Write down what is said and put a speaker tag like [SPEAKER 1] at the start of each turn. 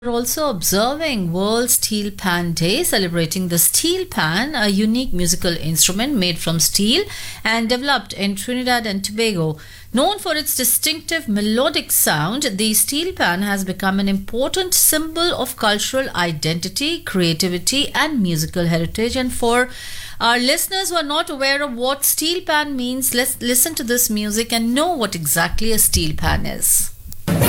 [SPEAKER 1] We're also observing World Steel Pan Day, celebrating the steel pan, a unique musical instrument made from steel and developed in Trinidad and Tobago. Known for its distinctive melodic sound, the steel pan has become an important symbol of cultural identity, creativity, and musical heritage. And for our listeners who are not aware of what steel pan means, let's listen to this music and know what exactly a steel pan is.